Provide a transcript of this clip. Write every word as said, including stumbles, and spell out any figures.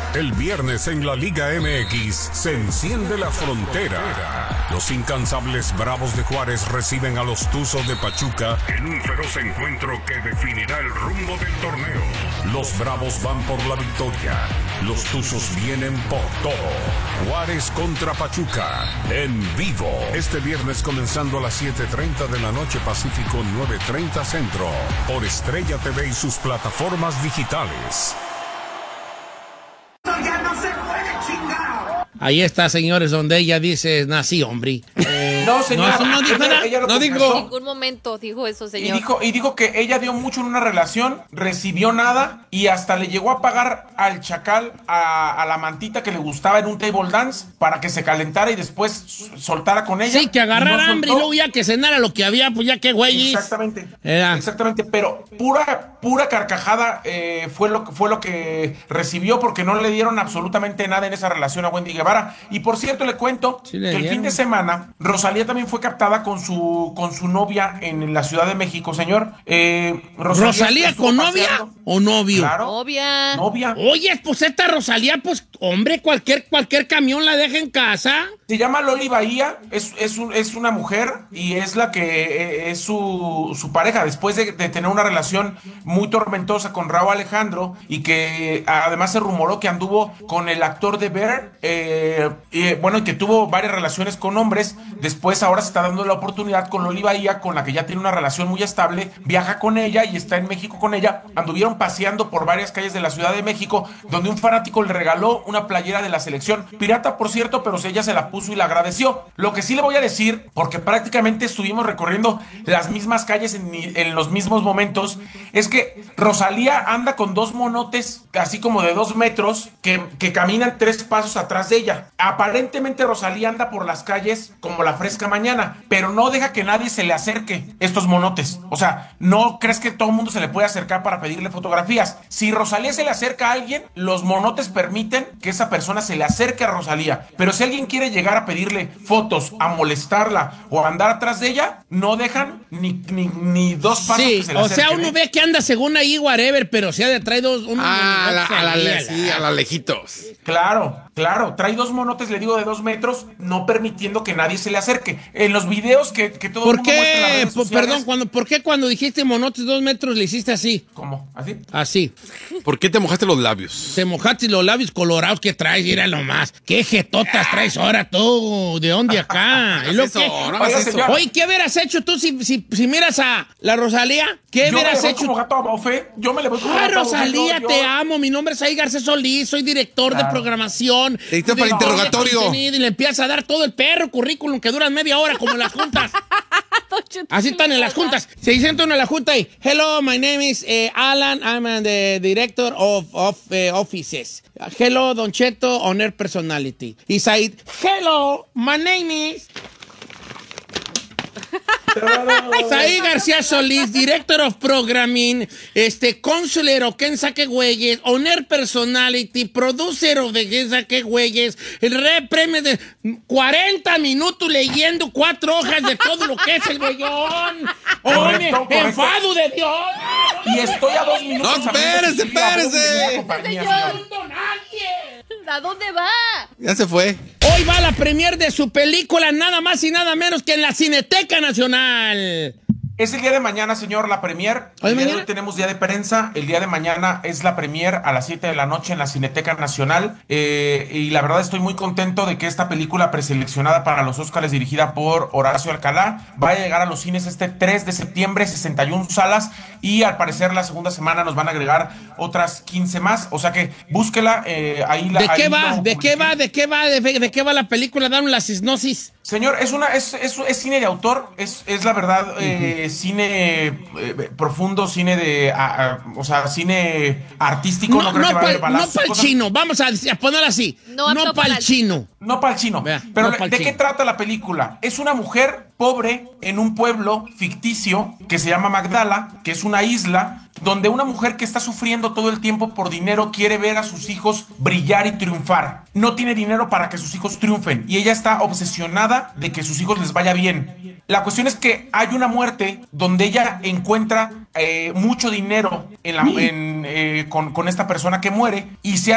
El viernes en la Liga M X se enciende la frontera. Los incansables Bravos de Juárez reciben a los Tuzos de Pachuca en un feroz encuentro que definirá el rumbo del torneo. Los Bravos van por la victoria. Los Tuzos vienen por todo. Juárez contra Pachuca en vivo. Este viernes comenzando a las siete treinta de la noche Pacífico, nueve treinta Centro. Por Estrella T V y sus plataformas digitales. Ahí está, señores, donde ella dice, nací, hombre. Eh, no, señor. No, no dijo nada. Ella, ella no dijo. En ningún momento dijo eso, señor. Y dijo, y dijo que ella dio mucho en una relación, recibió nada y hasta le llegó a pagar al chacal, a, a la mantita que le gustaba en un table dance para que se calentara y después soltara con ella. Sí, que agarrara no hambre y luego ya que cenara lo que había, pues ya que güey. Exactamente. Era. Exactamente, pero pura, pura carcajada eh, fue, lo, fue lo que recibió porque no le dieron absolutamente nada en esa relación a Wendy Guevara. Y por cierto, le cuento sí, que le el dieron. fin de semana Rosalía también fue captada con su con su novia en la Ciudad de México, señor. Eh, ¿Rosalía, ¿Rosalía con novia paseando. o novio? Claro. Novia. Novia. Oye, pues esta Rosalía, pues, hombre, cualquier, cualquier camión la deja en casa. Se llama Loli Bahía, es, es, un, es una mujer y es la que eh, es su, su pareja después de, de tener una relación muy tormentosa con Rauw Alejandro y que además se rumoró que anduvo con el actor de Bear, eh, y, bueno, y que tuvo varias relaciones con hombres. Después ahora se está dando la oportunidad con Loli Bahía, con la que ya tiene una relación muy estable, viaja con ella y está en México con ella. Anduvieron paseando por varias calles de la Ciudad de México, donde un fanático le regaló una playera de la selección, pirata por cierto, pero ella se la puso y la agradeció. Lo que sí le voy a decir, porque prácticamente estuvimos recorriendo las mismas calles en, en los mismos momentos, es que Rosalía anda con dos monotes, así como de dos metros, que, que caminan tres pasos atrás de ella. Aparentemente Rosalía anda por las calles como la fresca mañana, pero no deja que nadie se le acerque estos monotes. O sea, no crees que todo el mundo se le puede acercar para pedirle fotografías. Si Rosalía se le acerca a alguien, los monotes permiten que esa persona se le acerque a Rosalía. Pero si alguien quiere llegar a pedirle fotos, a molestarla o a andar atrás de ella, no dejan ni, ni, ni dos pasos sí, que se le o acerquen. sea, uno ¿eh? ve que anda según ahí, whatever, pero si ha de traer dos... Unos Ah, a la, a la, ahí, le- sí, a la lejitos. Claro, claro, trae dos monotes, le digo, de dos metros, no permitiendo que nadie se le acerque. En los videos que, que todo el ¿Por mundo muestra en las qué? redes Po- sociales- Perdón, cuando, ¿por qué cuando dijiste monotes dos metros le hiciste así? ¿Cómo? ¿Así? Así. ¿Por qué te mojaste los labios? Te mojaste los labios colorados que traes, mira nomás. ¿Qué jetotas traes ahora tú? ¿De dónde acá? ¿Y lo eso, que- no hagas Oiga, eso. señor. Oye, ¿qué hubieras hecho tú si, si, si miras a la Rosalía? ¿Qué Yo me le hubieras voy hecho? como gato a bofe, yo me le voy como Ah, gato a bofe, Rosalía, yo- te yo- amo. Mi nombre es Ahí Garcés Solís. Soy director Claro. de programación. Director para Director de interrogatorio. contenido, Y le empiezas a dar todo el perro currículum que dura media hora, como en las juntas. Así están en las juntas. Se sienta uno en la junta y, hello, my name is eh, Alan. I'm uh, the director of, of eh, offices. Hello, Don Cheto, on air personality. Y Said, hello, my name is... Saí García Solís, Director of Programming, este, Consular o quién saque güeyes, Owner Personality, Producer of de quién saque güeyes, el re premio de cuarenta minutos leyendo cuatro hojas de todo lo que es el güeyón. ¡Oye, Correcto, correcto. enfado de Dios! Y estoy a dos minutos. No, también de espérese, asistir a espérese. una primera compañía, señor. ¡No, nadie! ¿A dónde va? Ya se fue. Hoy va la premier de su película, nada más y nada menos que en la Cineteca Nacional. Es el día de mañana, señor, la premier. ¿Hoy El día de mañana? hoy tenemos día de prensa. El día de mañana es la premier a las siete de la noche en la Cineteca Nacional. Eh, y la verdad estoy muy contento de que esta película preseleccionada para los Óscares, dirigida por Horacio Alcalá, va a llegar a los cines este tres de septiembre, sesenta y una salas. Y al parecer la segunda semana nos van a agregar otras quince más. O sea que búsquela. Eh, ahí la, ¿De qué ahí va? lo ¿De qué publiqué. va? ¿De qué va? ¿De, de qué va la película? Dame la sisnosis. Señor, es una es, es, es cine de autor, es, es la verdad, eh, cine eh, profundo, cine de, a- a- o sea, cine artístico. No, creo no que va a haber para balazos y el cosas. chino. Vamos a, a ponerlo así. No No, apto para para el el- chino. No para el chino. Vea, Pero no le- pa'l ¿de chino. qué trata la película? Es una mujer pobre en un pueblo ficticio que se llama Magdala, que es una isla donde una mujer que está sufriendo todo el tiempo por dinero quiere ver a sus hijos brillar y triunfar. No tiene dinero para que sus hijos triunfen y ella está obsesionada de que sus hijos les vaya bien. La cuestión es que hay una muerte donde ella encuentra eh, mucho dinero en la, en, eh, con, con esta persona que muere y se